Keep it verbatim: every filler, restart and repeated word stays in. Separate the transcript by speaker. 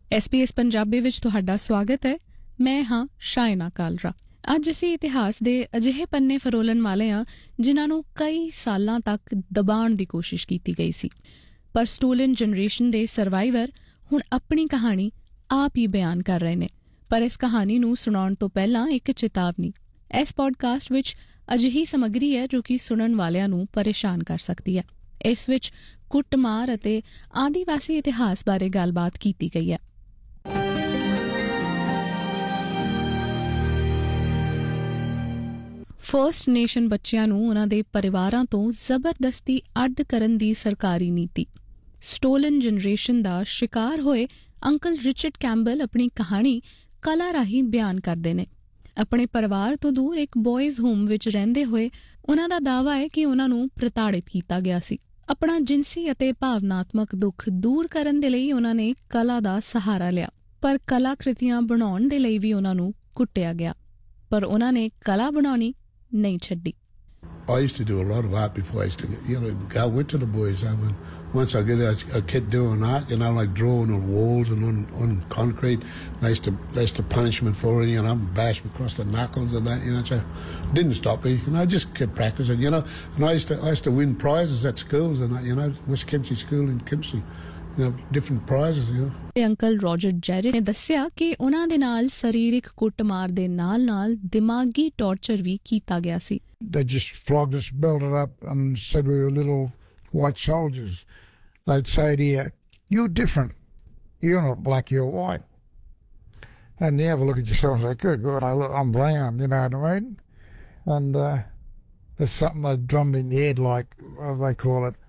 Speaker 1: S P S Punjabi ਵਿੱਚ ਤੁਹਾਡਾ ਸਵਾਗਤ ਹੈ। ਮੈਂ ਹਾਂ ਸ਼ਾਇਨਾ ਕਾਲਰਾ। ਅੱਜ ਅਸੀਂ ਇਤਿਹਾਸ ਦੇ ਅਜਿਹੇ ਪੰਨੇ ਫਰੋਲਣ ਵਾਲੇ ਹਾਂ ਜਿਨ੍ਹਾਂ ਨੂੰ ਕਈ ਸਾਲਾਂ ਤੱਕ ਦਬਾਉਣ ਦੀ ਕੋਸ਼ਿਸ਼ ਕੀਤੀ ਗਈ ਸੀ, ਪਰ ਸਟੋਲਨ ਜਨਰੇਸ਼ਨ ਦੇ ਸਰਵਾਈਵਰ ਹੁਣ ਆਪਣੀ ਕਹਾਣੀ ਆਪ ਹੀ ਬਿਆਨ ਕਰ ਰਹੇ ਨੇ। ਪਰ ਇਸ ਕਹਾਣੀ ਨੂੰ ਸੁਣਾਉਣ ਤੋਂ ਪਹਿਲਾਂ ਇੱਕ ਚੇਤਾਵਨੀ, ਇਸ ਪੋਡਕਾਸਟ ਵਿੱਚ ਅਜਿਹੀ ਸਮੱਗਰੀ ਹੈ ਜੋ ਕਿ ਸੁਣਨ ਵਾਲਿਆਂ ਨੂੰ ਪਰੇਸ਼ਾਨ ਕਰ ਸਕਦੀ ਹੈ। ਇਸ ਵਿੱਚ ਕੁੱਟਮਾਰ ਅਤੇ ਆਦੀਵਾਸੀ ਇਤਿਹਾਸ ਬਾਰੇ ਗੱਲਬਾਤ ਕੀਤੀ ਗਈ ਹੈ। ਫਰਸਟ ਨੇਸ਼ਨ ਬੱਚਿਆਂ ਨੂੰ ਉਹਨਾਂ ਦੇ ਪਰਿਵਾਰਾਂ ਤੋਂ ਜ਼ਬਰਦਸਤੀ ਅੱਡ ਕਰਨ ਦੀ ਸਰਕਾਰੀ ਨੀਤੀ। ਸਟੋਲਨ ਜਨਰੇਸ਼ਨ ਦਾ ਸ਼ਿਕਾਰ ਹੋਏ ਅੰਕਲ ਰਿਚਰਡ ਕੈਂਪਬੈਲ ਆਪਣੀ ਕਹਾਣੀ ਕਲਾ ਰਾਹੀਂ ਬਿਆਨ ਕਰਦੇ ਨੇ। ਆਪਣੇ ਪਰਿਵਾਰ ਤੋਂ ਦੂਰ ਇੱਕ ਬॉयਜ਼ ਹੋਮ ਵਿੱਚ ਰਹਿੰਦੇ ਹੋਏ ਉਹਨਾਂ ਦਾ ਦਾਅਵਾ ਹੈ ਕਿ ਉਹਨਾਂ ਨੂੰ ਪ੍ਰਤਾੜਿਤ ਕੀਤਾ ਗਿਆ ਸੀ। ਆਪਣਾ ਜਿਨਸੀ ਅਤੇ ਭਾਵਨਾਤਮਕ ਦੁੱਖ ਦੂਰ ਕਰਨ ਦੇ ਲਈ ਉਹਨਾਂ ਨੇ ਕਲਾ ਦਾ ਸਹਾਰਾ ਲਿਆ, ਪਰ ਕਲਾਕ੍ਰਿਤੀਆਂ ਬਣਾਉਣ ਦੇ ਲਈ ਵੀ ਉਹਨਾਂ ਨੂੰ ਕੁੱਟਿਆ ਗਿਆ, ਪਰ ਉਹਨਾਂ ਨੇ ਕਲਾ ਬਣਾਉਣੀ ਨਹੀਂ ਛੱਡੀ।
Speaker 2: I used to do a lot of art before I used to, you know, I went to the boys' home, and once I get a, a kid doing art, you know, like drawing on walls and on, on concrete, they used to, they used to punish me for it, you know, bash me across the knuckles and that, you know, so it didn't stop me, you know, I just kept practicing, you know, and I used to, I used to win prizes at schools and that, you know, West Kempsey School in Kempsey. You know, different prizes, you know.
Speaker 1: Uncle Roger ਜੈਰਟ ਨੇ ਦੱਸਿਆ ਕਿ ਉਹਨਾਂ ਦੇ ਨਾਲ ਸਰੀਰਕ ਕੁੱਟਮਾਰ ਦੇ ਨਾਲ-ਨਾਲ ਦਿਮਾਗੀ ਟੌਰਚਰ ਵੀ ਕੀਤਾ ਗਿਆ ਸੀ।
Speaker 3: They just flogged us, belted up and said we were little white soldiers. They'd say to you, "You're different. You're not black, you're white." And you have a look at yourself and say, "Good God, I look, I'm brown," you know what I mean? And uh, there's something they drummed in the head, like, what do they call it?